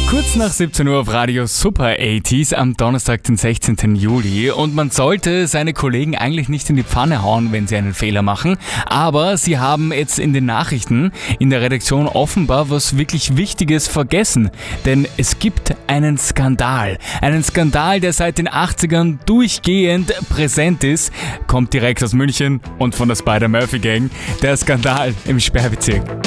Kurz nach 17 Uhr auf Radio Super 80s am Donnerstag, den 16. Juli. Und man sollte seine Kollegen eigentlich nicht in die Pfanne hauen, wenn sie einen Fehler machen. Aber sie haben jetzt in den Nachrichten in der Redaktion offenbar was wirklich Wichtiges vergessen. Denn es gibt einen Skandal. Einen Skandal, der seit den 80ern durchgehend präsent ist. Kommt direkt aus München und von der Spider-Murphy Gang. Der Skandal im Sperrbezirk.